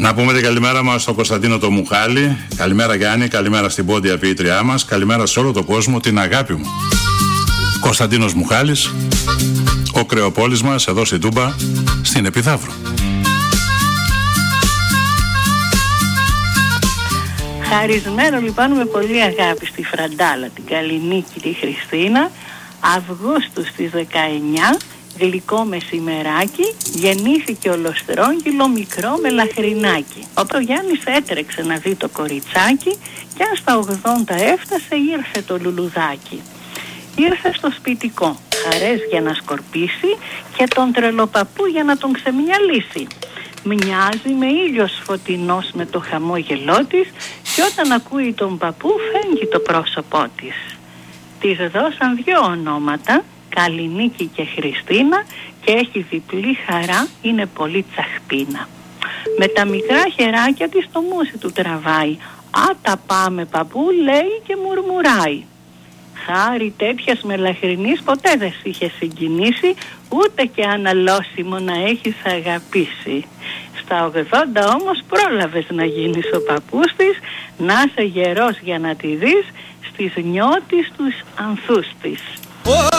Να πούμε την καλημέρα μας στον Κωνσταντίνο το Μουχάλη. Καλημέρα Γιάννη, καλημέρα στην πόντια ποιήτριά μας. Καλημέρα σε όλο τον κόσμο, την αγάπη μου. Κωνσταντίνος Μουχάλης, ο Κρεοπόλης μας, εδώ στην Τούμπα, στην Επιδαύρο. Χαρισμένο λοιπόν με πολύ αγάπη στη Φραντάλα, την Καληνίκη, τη Χριστίνα, Αυγούστου στις 19, γλυκό μεσημεράκι, γεννήθηκε ολοστρόγγυλο μικρό μελαχρινάκι. Ο Γιάννης έτρεξε να δει το κοριτσάκι και αν στα 80 έφτασε ήρθε το λουλουδάκι. Ήρθε στο σπιτικό, χαρές για να σκορπίσει και τον τρελοπαππού για να τον ξεμυαλίσει. Μοιάζει με ήλιος φωτεινός με το χαμόγελό της και όταν ακούει τον παππού φέγγει το πρόσωπό της. Της δώσαν 2 ονόματα, Καληνίκη και Χριστίνα, και έχει διπλή χαρά, είναι πολύ τσαχπίνα. Με τα μικρά χεράκια της το μουσι του τραβάει. «Α, τα πάμε παππού», λέει και μουρμουράει. Χάρη τέτοιας μελαχρινής ποτέ δεν σ' είχε συγκινήσει, ούτε και αναλώσιμο να έχεις αγαπήσει. Στα 80 όμως πρόλαβες να γίνεις ο παππούς της, να είσαι γερός για να τη δεις, στις νιώτης τους ανθούς της.